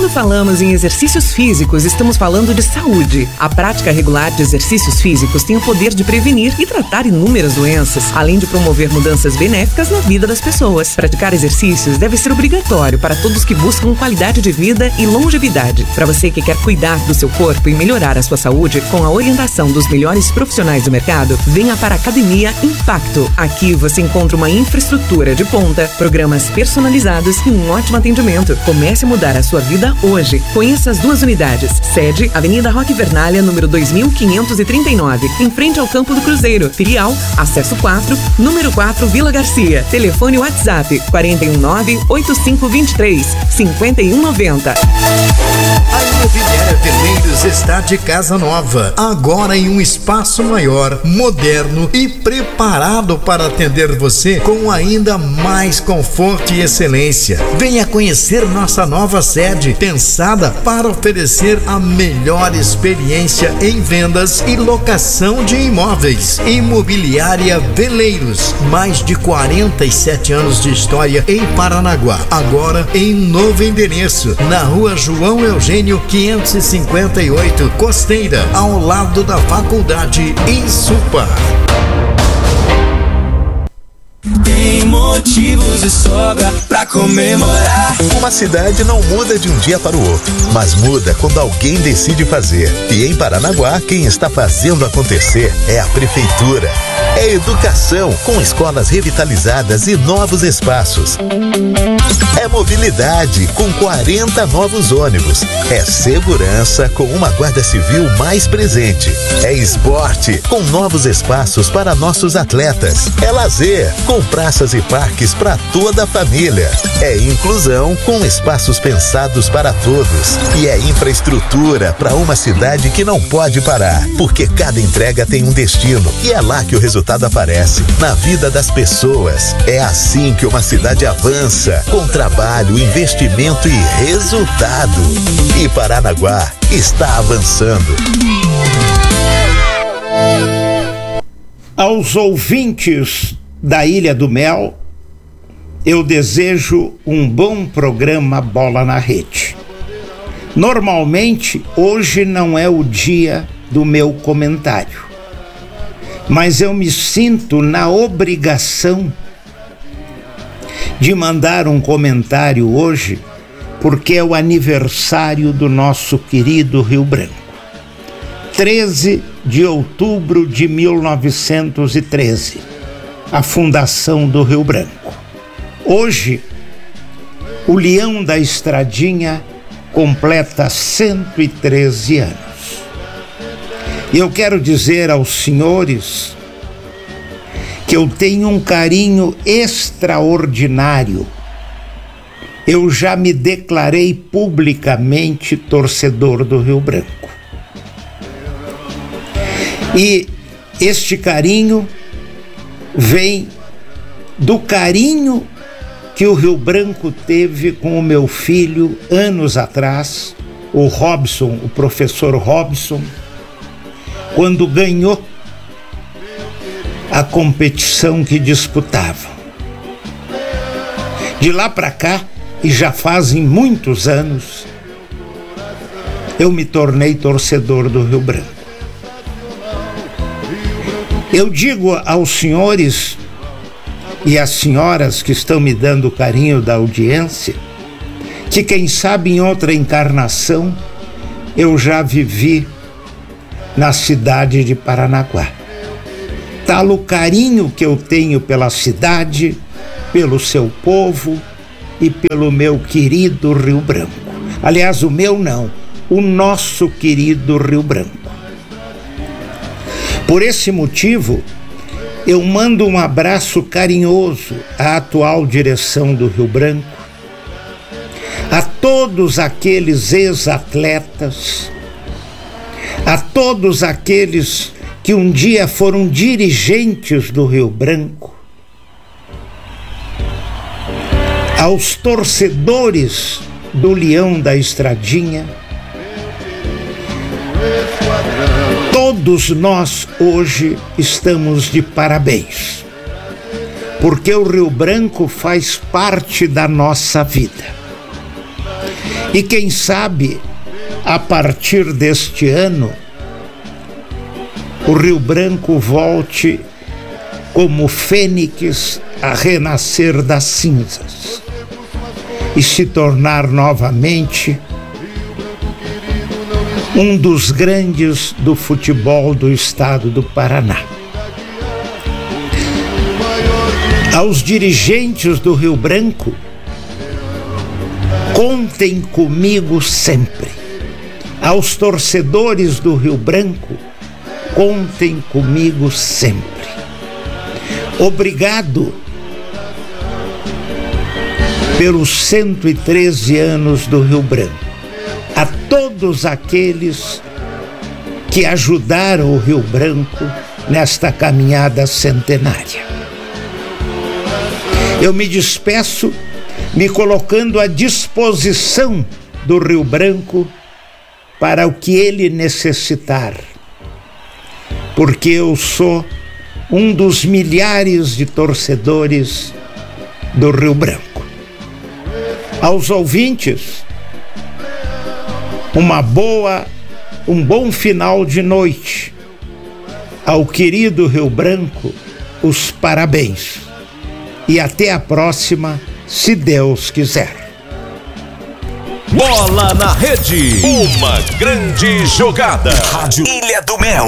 Quando falamos em exercícios físicos, estamos falando de saúde. A prática regular de exercícios físicos tem o poder de prevenir e tratar inúmeras doenças, além de promover mudanças benéficas na vida das pessoas. Praticar exercícios deve ser obrigatório para todos que buscam qualidade de vida e longevidade. Para você que quer cuidar do seu corpo e melhorar a sua saúde com a orientação dos melhores profissionais do mercado, venha para a Academia Impacto. Aqui você encontra uma infraestrutura de ponta, programas personalizados e um ótimo atendimento. Comece a mudar a sua vida hoje. Conheça as duas unidades. Sede, Avenida Roque Vernalha, número 2539, em frente ao Campo do Cruzeiro. Filial, Acesso 4, número 4, Vila Garcia. Telefone WhatsApp 419-8523-5190. A Imobiliária Veleiros está de casa nova, agora em um espaço maior, moderno e preparado para atender você com ainda mais conforto e excelência. Venha conhecer nossa nova sede, pensada para oferecer a melhor experiência em vendas e locação de imóveis. Imobiliária Veleiros, mais de 47 anos de história em Paranaguá. Agora em novo endereço, na Rua João Eugênio 558, Costeira, ao lado da Faculdade Insupar. Tem motivos de sobra pra comemorar. Uma cidade não muda de um dia para o outro, mas muda quando alguém decide fazer. E em Paranaguá, quem está fazendo acontecer é a Prefeitura. É educação, com escolas revitalizadas e novos espaços. É mobilidade, com 40 novos ônibus. É segurança, com uma Guarda Civil mais presente. É esporte, com novos espaços para nossos atletas. É lazer, com praças e parques para toda a família. É inclusão, com espaços pensados para todos. E é infraestrutura para uma cidade que não pode parar, porque cada entrega tem um destino e é lá que o resultado aparece, na vida das pessoas. É assim que uma cidade avança, com trabalho, investimento e resultado. E Paranaguá está avançando. Aos ouvintes da Ilha do Mel, eu desejo um bom programa Bola na Rede. Normalmente, hoje não é o dia do meu comentário, mas eu me sinto na obrigação de mandar um comentário hoje, porque é o aniversário do nosso querido Rio Branco. 13 de outubro de 1913, a fundação do Rio Branco. Hoje, o Leão da Estradinha completa 113 anos. E eu quero dizer aos senhores que eu tenho um carinho extraordinário. Eu já me declarei publicamente torcedor do Rio Branco. E este carinho vem do carinho que o Rio Branco teve com o meu filho anos atrás, o Robson, o professor Robson, quando ganhou a competição que disputavam. De lá para cá, e já fazem muitos anos, eu me tornei torcedor do Rio Branco. Eu digo aos senhores e às senhoras que estão me dando o carinho da audiência, que quem sabe em outra encarnação eu já vivi na cidade de Paranaguá. Tal o carinho que eu tenho pela cidade, pelo seu povo e pelo meu querido Rio Branco. Aliás, o meu não, o nosso querido Rio Branco. Por esse motivo, eu mando um abraço carinhoso à atual direção do Rio Branco, a todos aqueles ex-atletas, a todos aqueles que um dia foram dirigentes do Rio Branco, aos torcedores do Leão da Estradinha. Todos nós hoje estamos de parabéns, porque o Rio Branco faz parte da nossa vida. E quem sabe, a partir deste ano, o Rio Branco volte como fênix a renascer das cinzas e se tornar novamente um dos grandes do futebol do estado do Paraná. Aos dirigentes do Rio Branco, contem comigo sempre. Aos torcedores do Rio Branco, contem comigo sempre. Obrigado pelos 113 anos do Rio Branco. A todos aqueles que ajudaram o Rio Branco nesta caminhada centenária. Eu me despeço me colocando à disposição do Rio Branco para o que ele necessitar, porque eu sou um dos milhares de torcedores do Rio Branco. Aos ouvintes, um bom final de noite. Ao querido Rio Branco, os parabéns. E até a próxima, se Deus quiser. Bola na Rede. Uma grande jogada. Rádio Ilha do Mel.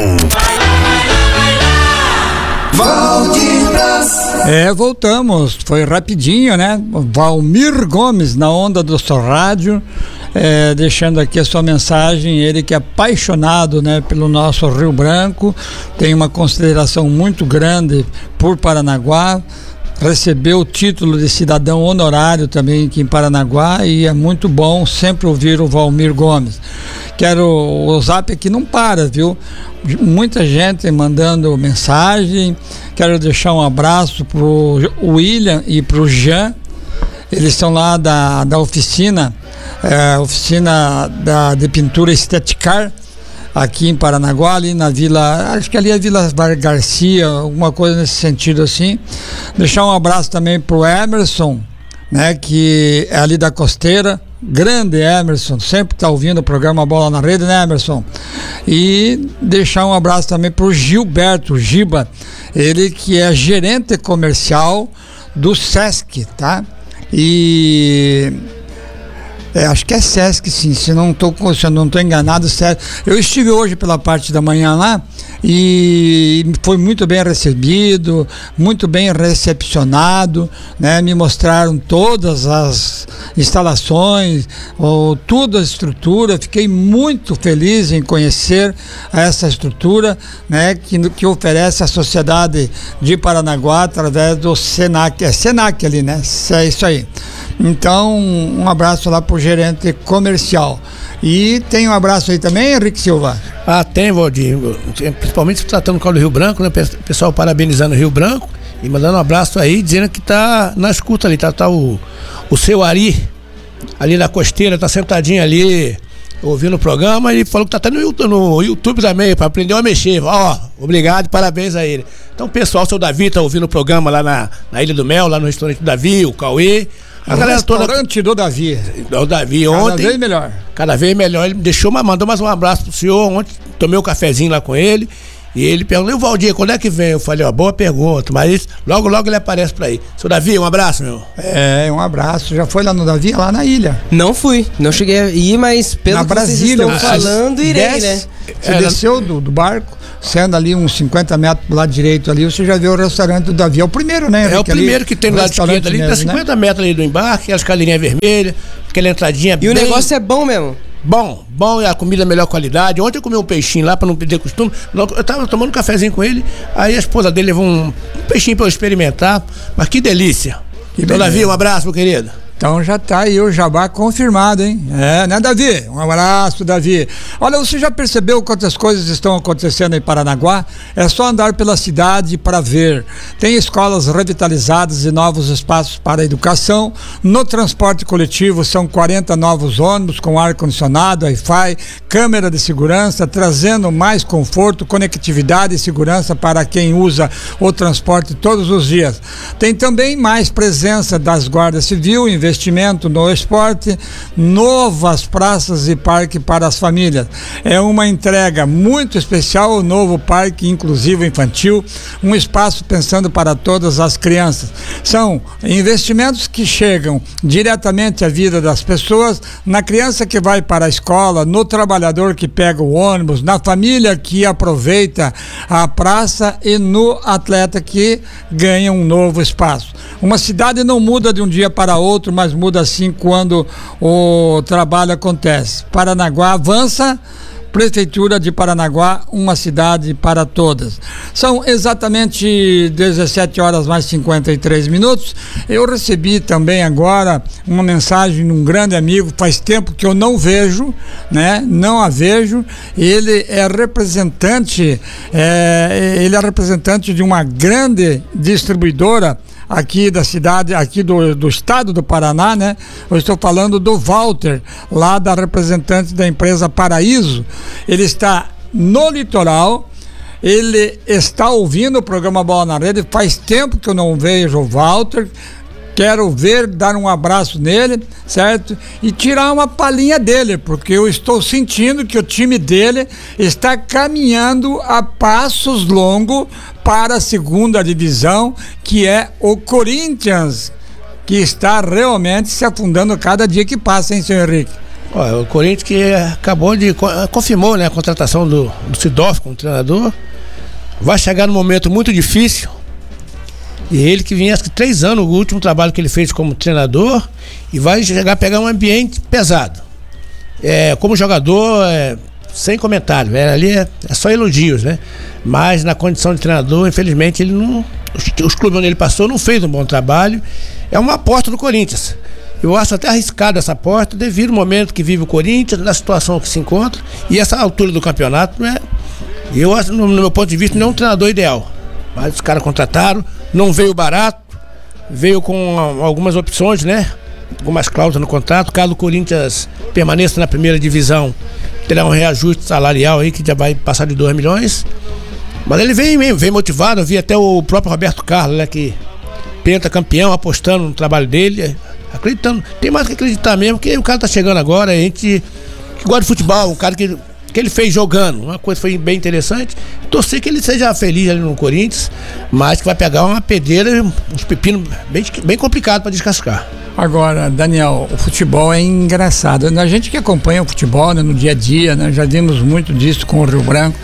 Valdir Braz. Voltamos. Foi rapidinho, né? Valmir Gomes na onda do seu rádio. Deixando aqui a sua mensagem, ele que é apaixonado, né, pelo nosso Rio Branco, tem uma consideração muito grande por Paranaguá, recebeu o título de cidadão honorário também aqui em Paranaguá e é muito bom sempre ouvir o Valmir Gomes. O zap aqui não para, viu? Muita gente mandando mensagem. Quero deixar um abraço pro William e pro Jean. Eles estão lá da oficina de pintura Esteticar, aqui em Paranaguá, ali na Vila, acho que ali é Vila Garcia, alguma coisa nesse sentido assim. Deixar um abraço também pro Emerson, né, que é ali da Costeira, grande Emerson, sempre tá ouvindo o programa Bola na Rede, né, Emerson? E deixar um abraço também pro Gilberto Giba, ele que é gerente comercial do Sesc, tá? E acho que é Sesc, sim, se eu não estou enganado, Sesc. Eu estive hoje pela parte da manhã lá e foi muito bem recebido, muito bem recepcionado, né? Me mostraram todas as instalações, toda a estrutura. Fiquei muito feliz em conhecer essa estrutura, né? Que oferece a sociedade de Paranaguá através do Senac, Senac ali, né? É isso aí. Então, um abraço lá pro gerente comercial. E tem um abraço aí também, Henrique Silva? Tem, Valdir. Principalmente se tratando com o Rio Branco, né? Pessoal parabenizando o Rio Branco e mandando um abraço aí, dizendo que tá na escuta ali, tá o seu Ari, ali na Costeira, tá sentadinho ali, ouvindo o programa, e falou que tá até no YouTube também, para aprender a mexer. Obrigado e parabéns a ele. Então, pessoal, o seu Davi tá ouvindo o programa lá na Ilha do Mel, lá no restaurante do Davi, o Cauê. A galera restaurante do Davi. O Davi ontem. Cada vez melhor. Cada vez melhor. Ele mandou mais um abraço pro senhor. Ontem tomei um cafezinho lá com ele. E ele perguntou: e o Valdir, quando é que vem? Eu falei: boa pergunta. Mas logo ele aparece pra aí. Seu Davi, um abraço, meu. Um abraço. Já foi lá no Davi, lá na ilha? Não fui. Não cheguei a ir, mas pelo na que Brasília, vocês estão falando, irei, né? Você desceu do barco, sendo ali uns 50 metros do lado direito ali, você já viu o restaurante do Davi. É o primeiro, né, Henrique? É o primeiro ali, que tem do lado esquerdo ali, tá 50 metros ali do embarque, as cadeirinhas vermelhas, aquela entradinha bem... E o negócio é bom mesmo? Bom, e a comida é melhor qualidade. Ontem eu comi um peixinho lá pra não perder costume. Eu tava tomando um cafezinho com ele, aí a esposa dele levou um peixinho pra eu experimentar, mas que delícia. Então, Davi, um abraço, meu querido. Então já tá aí o jabá confirmado, hein? Né, Davi? Um abraço, Davi. Olha, você já percebeu quantas coisas estão acontecendo em Paranaguá? É só andar pela cidade para ver. Tem escolas revitalizadas e novos espaços para a educação. No transporte coletivo são 40 novos ônibus com ar-condicionado, Wi-Fi, câmera de segurança, trazendo mais conforto, conectividade e segurança para quem usa o transporte todos os dias. Tem também mais presença das guardas civil, investimento no esporte, novas praças e parques para as famílias. É uma entrega muito especial, o novo parque inclusivo infantil, um espaço pensando para todas as crianças. São investimentos que chegam diretamente à vida das pessoas, na criança que vai para a escola, no trabalhador que pega o ônibus, na família que aproveita a praça e no atleta que ganha um novo espaço. Uma cidade não muda de um dia para outro, mas muda sim quando o trabalho acontece. Paranaguá avança. Prefeitura de Paranaguá, uma cidade para todas. São exatamente 17 horas mais 53 minutos. Eu recebi também agora uma mensagem de um grande amigo, faz tempo que eu não vejo, né? Não a vejo. Ele é representante de uma grande distribuidora aqui da cidade, aqui do estado do Paraná, né? Eu estou falando do Walter, lá da representante da empresa Paraíso. Ele está no litoral, ele está ouvindo o programa Bola na Rede, faz tempo que eu não vejo o Walter. Quero ver, dar um abraço nele, certo? E tirar uma palhinha dele, porque eu estou sentindo que o time dele está caminhando a passos longos para a segunda divisão, que é o Corinthians, que está realmente se afundando cada dia que passa, hein, senhor Henrique? O Corinthians que acabou de confirmou, né, a contratação do Sidorf como treinador. Vai chegar num momento muito difícil. E ele que vinha, acho que 3 anos, o último trabalho que ele fez como treinador, e vai chegar a pegar um ambiente pesado. Como jogador, sem comentário, ali é só elogios, né? Mas na condição de treinador, infelizmente, ele não. Os clubes onde ele passou não fez um bom trabalho. É uma aposta do Corinthians. Eu acho até arriscado essa aposta, devido ao momento que vive o Corinthians, na situação que se encontra, e essa altura do campeonato, né? Eu acho, no meu ponto de vista, não é um treinador ideal. Mas os caras contrataram, não veio barato, veio com algumas opções, né? Algumas cláusulas no contrato. Caso o Corinthians permaneça na primeira divisão, terá um reajuste salarial aí que já vai passar de 2 milhões. Mas ele vem motivado. Eu vi até o próprio Roberto Carlos, né, que pentacampeão, apostando no trabalho dele, acreditando. Tem mais que acreditar mesmo, que o cara tá chegando agora, a gente que gosta de futebol, o cara que ele fez jogando, uma coisa foi bem interessante. Torcer que ele seja feliz ali no Corinthians, mas que vai pegar uma pedreira, uns pepinos bem complicado para descascar. Agora, Daniel, o futebol é engraçado. A gente que acompanha o futebol, né, no dia a dia, né, já vimos muito disso com o Rio Branco.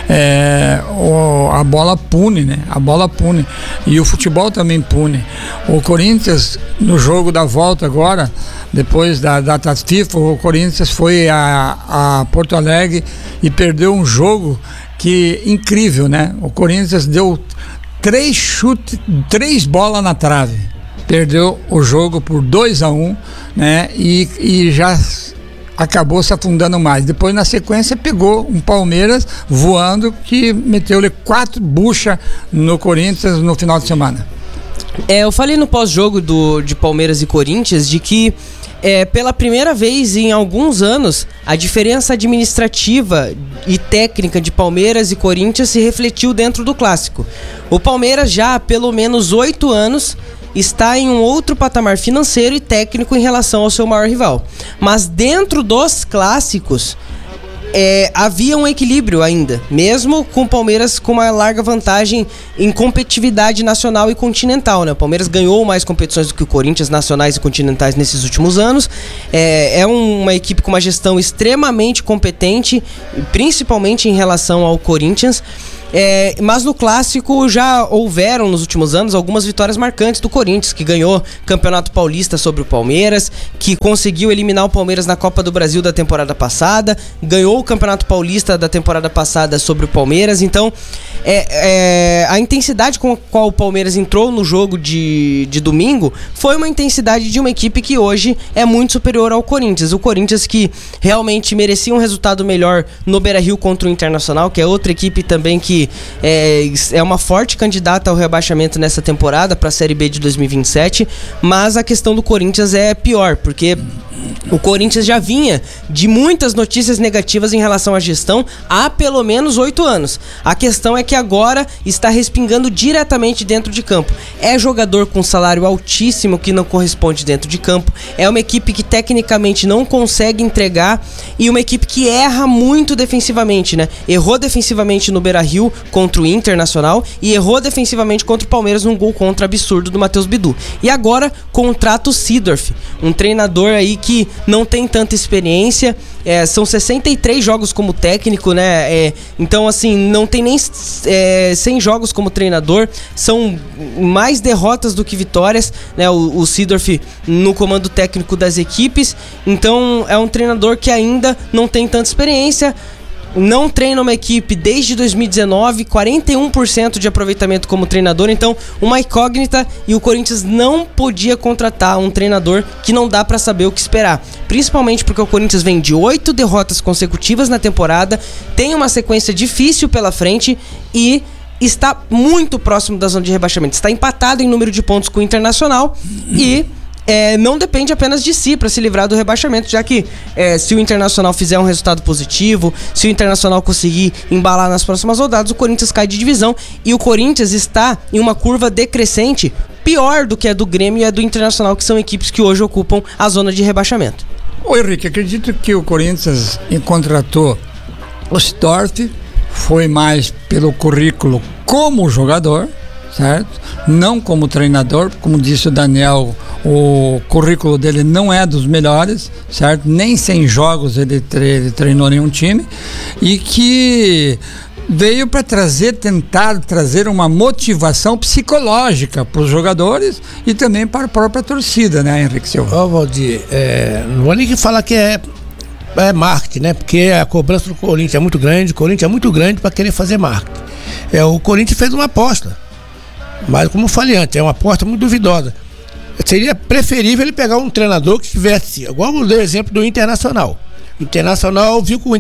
A bola pune, né? A bola pune. E o futebol também pune. O Corinthians, no jogo da volta agora, depois da data FIFA, o Corinthians foi a Porto Alegre e perdeu um jogo que incrível, né? O Corinthians deu 3 chutes, 3 bolas na trave. Perdeu o jogo por 2-1, né? E já acabou se afundando mais. Depois, na sequência, pegou um Palmeiras voando que meteu-lhe 4 buchas no Corinthians no final de semana. Eu falei no pós-jogo de Palmeiras e Corinthians de que pela primeira vez em alguns anos, a diferença administrativa e técnica de Palmeiras e Corinthians se refletiu dentro do clássico. O Palmeiras já há pelo menos 8 anos está em um outro patamar financeiro e técnico em relação ao seu maior rival. Mas dentro dos clássicos, havia um equilíbrio ainda, mesmo com o Palmeiras com uma larga vantagem em competitividade nacional e continental, né? O Palmeiras ganhou mais competições do que o Corinthians, nacionais e continentais, nesses últimos anos. É uma equipe com uma gestão extremamente competente, principalmente em relação ao Corinthians. Mas no clássico já houveram nos últimos anos algumas vitórias marcantes do Corinthians, que ganhou Campeonato Paulista sobre o Palmeiras, que conseguiu eliminar o Palmeiras na Copa do Brasil da temporada passada, ganhou o Campeonato Paulista da temporada passada sobre o Palmeiras. Então a intensidade com a qual o Palmeiras entrou no jogo de domingo foi uma intensidade de uma equipe que hoje é muito superior ao Corinthians. O Corinthians que realmente merecia um resultado melhor no Beira-Rio contra o Internacional, que é outra equipe também que é uma forte candidata ao rebaixamento nessa temporada para a Série B de 2027, mas a questão do Corinthians é pior, porque O Corinthians já vinha de muitas notícias negativas em relação à gestão há pelo menos 8 anos. A questão é que agora está respingando diretamente dentro de campo. É jogador com salário altíssimo que não corresponde dentro de campo. É uma equipe que tecnicamente não consegue entregar e uma equipe que erra muito defensivamente, né? Errou defensivamente no Beira-Rio contra o Internacional e errou defensivamente contra o Palmeiras num gol contra absurdo do Matheus Bidu. E agora contrata o Seedorf, um treinador aí que não tem tanta experiência, são 63 jogos como técnico, né? Então, assim, não tem nem 100 jogos como treinador, são mais derrotas do que vitórias, né? O Seedorf no comando técnico das equipes, então é um treinador que ainda não tem tanta experiência. Não treina uma equipe desde 2019, 41% de aproveitamento como treinador, então uma incógnita, e o Corinthians não podia contratar um treinador que não dá pra saber o que esperar, principalmente porque o Corinthians vem de 8 derrotas consecutivas na temporada, tem uma sequência difícil pela frente e está muito próximo da zona de rebaixamento, está empatado em número de pontos com o Internacional e não depende apenas de si para se livrar do rebaixamento, já que se o Internacional fizer um resultado positivo, se o Internacional conseguir embalar nas próximas rodadas, o Corinthians cai de divisão e o Corinthians está em uma curva decrescente pior do que a do Grêmio e a do Internacional, que são equipes que hoje ocupam a zona de rebaixamento. Ô Henrique, acredito que o Corinthians contratou o Seedorf, foi mais pelo currículo como jogador, certo? Não como treinador, como disse o Daniel, o currículo dele não é dos melhores, certo? Nem 100 jogos ele treinou nenhum time, e que veio para tentar trazer uma motivação psicológica para os jogadores e também para a própria torcida, né, Henrique Silva? Valdir, não vou nem que falar que é marketing, né? Porque a cobrança do Corinthians é muito grande, o Corinthians é muito grande para querer fazer marketing. O Corinthians fez uma aposta, mas como eu falei antes, é uma aposta muito duvidosa. Seria preferível ele pegar um treinador que tivesse, igual eu dei o exemplo do Internacional. O Internacional viu que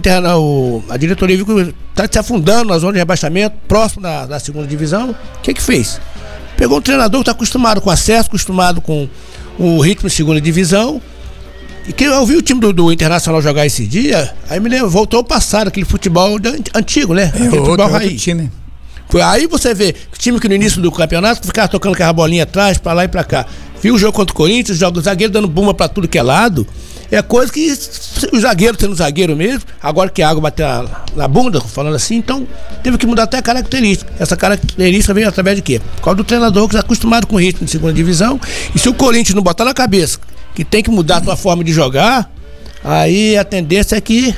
a diretoria viu que está se afundando na zona de rebaixamento, próximo da segunda divisão. O que fez? Pegou um treinador que está acostumado com acesso, acostumado com o ritmo de segunda divisão. E que eu vi o time do Internacional jogar esse dia, aí voltou ao passado, aquele futebol antigo, né? Aquele futebol raiz. Time. Aí você vê o time que no início do campeonato ficava tocando aquela bolinha atrás, pra lá e pra cá. Viu o jogo contra o Corinthians, o zagueiro dando bomba pra tudo que é lado. É coisa que o zagueiro sendo zagueiro mesmo, agora que a água bateu na bunda, falando assim, então teve que mudar até a característica. Essa característica veio através de quê? Por causa do treinador que está acostumado com o ritmo de segunda divisão. E se o Corinthians não botar na cabeça que tem que mudar a sua forma de jogar, aí a tendência é que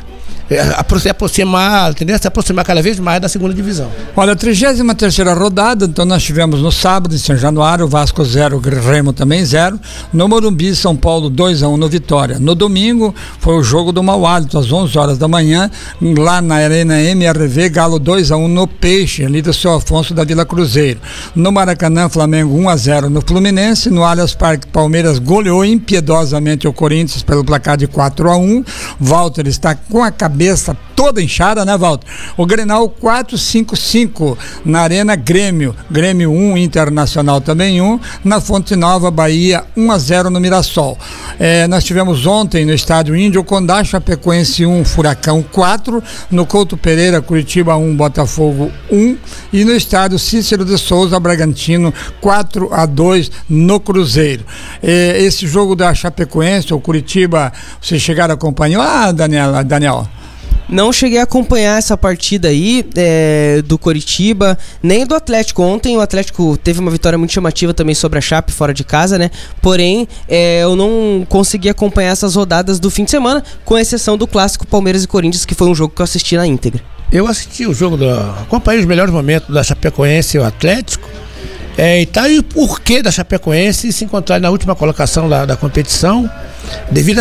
se aproximar cada vez mais da segunda divisão. Olha, a 33ª rodada, então nós tivemos no sábado em São Januário, Vasco 0, Remo também 0, no Morumbi, São Paulo 2-1 no Vitória. No domingo foi o jogo do mau hálito, às 11 horas da manhã, lá na Arena MRV, Galo 2-1 no Peixe, ali do Seu Afonso da Vila Cruzeiro. No Maracanã, Flamengo 1-0 no Fluminense. No Allianz Parque, Palmeiras goleou impiedosamente o Corinthians pelo placar de 4-1. Walter está com a cabeça toda inchada, né, Walter? O Grenal 4-5-5 na Arena Grêmio 1, Internacional também 1, na Fonte Nova, Bahia 1-0 no Mirassol. Nós tivemos ontem no Estádio Índio Condá, Chapecoense 1, Furacão 4, no Couto Pereira, Curitiba 1, Botafogo 1, e no Estádio Cícero de Souza, Bragantino 4-2 no Cruzeiro. Esse jogo da Chapecoense, o Curitiba, vocês chegaram a acompanhar, Daniel? Não cheguei a acompanhar essa partida aí do Coritiba, nem do Atlético. Ontem o Atlético teve uma vitória muito chamativa também sobre a Chape fora de casa, né? Porém, eu não consegui acompanhar essas rodadas do fim de semana, com exceção do clássico Palmeiras e Corinthians, que foi um jogo que eu assisti na íntegra. Eu assisti o jogo, acompanhei os melhores momentos da Chapecoense e o Atlético. E o porquê da Chapecoense se encontrar na última colocação da competição, devido